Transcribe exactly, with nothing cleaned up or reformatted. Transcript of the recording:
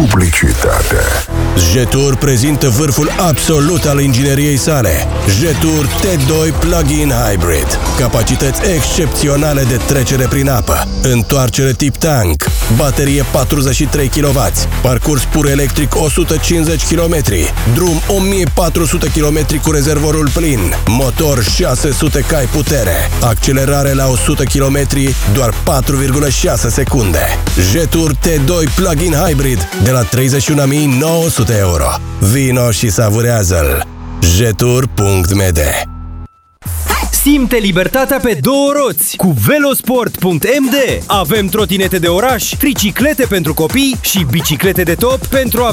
publicitate. Jetur prezintă vârful absolut al ingineriei sale. Jetur T doi Plug-in Hybrid. Capacități excepționale de trecere prin apă, întoarcere tip tank, baterie patruzeci și trei kilowați, parcurs pur electric o sută cincizeci de kilometri, drum o mie patru sute de kilometri cu rezervorul plin, motor șase sute cai putere, accelerare la o sută de kilometri, doar patru virgulă șase secunde. Jetur T doi Plug-in Hybrid de la treizeci și unu mii nouă sute euro. Vino și savurează-l. jetur punct m d. Simte libertatea pe două roți cu velosport punct m d. Avem trotinete de oraș, triciclete pentru copii și biciclete de top pentru a